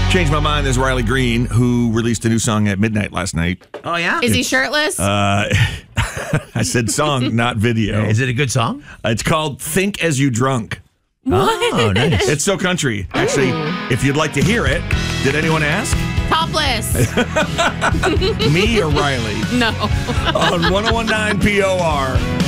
Changed my mind. There's Riley Green, who released a new song at midnight last night. Oh, yeah? Is he shirtless? I said song, not video. Is it a good song? It's called Think As You Drunk. Oh, nice. It's so country. Actually, if you'd like to hear it, did anyone ask? Topless. Me or Riley? No. On 101.9 POR.